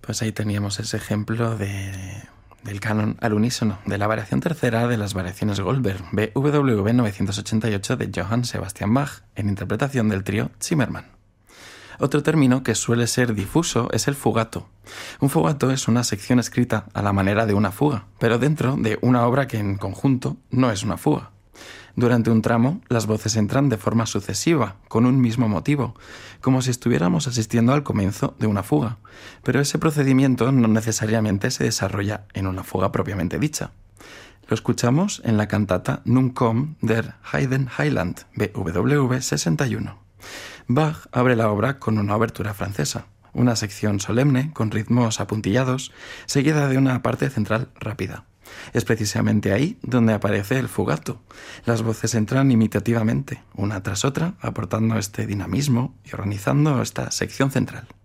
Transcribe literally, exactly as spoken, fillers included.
Pues ahí teníamos ese ejemplo de, del canon al unísono, de la variación tercera de las variaciones Goldberg, B W V novecientos ochenta y ocho de Johann Sebastian Bach, en interpretación del trío Zimmermann. Otro término que suele ser difuso es el fugato. Un fugato es una sección escrita a la manera de una fuga, pero dentro de una obra que en conjunto no es una fuga. Durante un tramo, las voces entran de forma sucesiva, con un mismo motivo, como si estuviéramos asistiendo al comienzo de una fuga, pero ese procedimiento no necesariamente se desarrolla en una fuga propiamente dicha. Lo escuchamos en la cantata Nun komm der Heiden Heiland, B W V sesenta y uno. Bach abre la obra con una obertura francesa, una sección solemne con ritmos apuntillados, seguida de una parte central rápida. Es precisamente ahí donde aparece el fugato. Las voces entran imitativamente, una tras otra, aportando este dinamismo y organizando esta sección central.